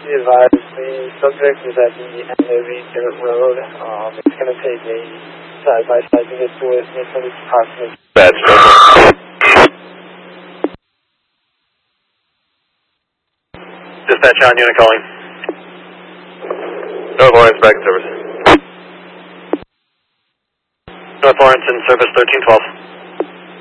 be advised, the subject is at the end of the dirt road. It's going to take a side-by-side to get to it. It's approximately... Bad Dispatch on unit calling. North Lawrence back in service. North Lawrence in service 1312.